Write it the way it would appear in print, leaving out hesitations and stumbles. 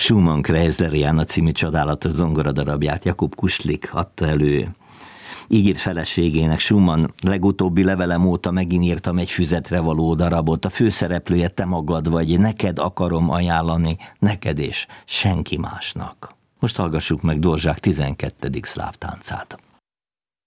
Schumann Kreisleriana című csodálatos zongoradarabját Jakub Kuslik adta elő. Így írt feleségének: Schumann, legutóbbi levelem óta megint írtam egy füzetre való darabot, a főszereplője te magad vagy, neked akarom ajánlani, neked és senki másnak. Most hallgassuk meg Dvořák 12. szláv táncát.